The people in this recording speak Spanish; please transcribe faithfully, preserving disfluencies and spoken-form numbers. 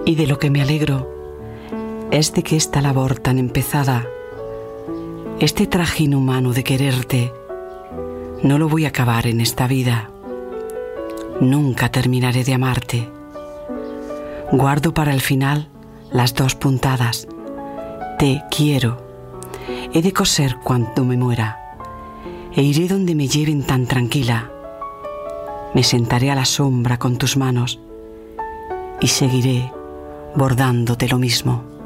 Y de lo que me alegro es de que esta labor tan empezada, este trajín humano de quererte, no lo voy a acabar en esta vida. Nunca terminaré de amarte. Guardo para el final las dos puntadas. Te quiero. He de coser cuando me muera, e iré donde me lleven tan tranquila. Me sentaré a la sombra con tus manos y seguiré bordándote lo mismo.